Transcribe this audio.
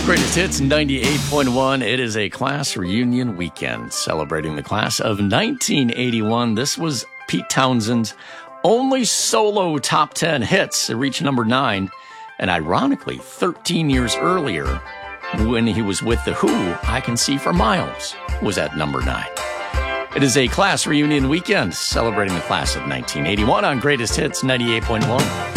Greatest Hits 98.1. It is a class reunion weekend celebrating the class of 1981. This was Pete Townshend's only solo top 10 hits. It reached number 9. And ironically, 13 years earlier, when he was with The Who, I Can See for Miles was at number 9. It is a class reunion weekend celebrating the class of 1981 on Greatest Hits 98.1.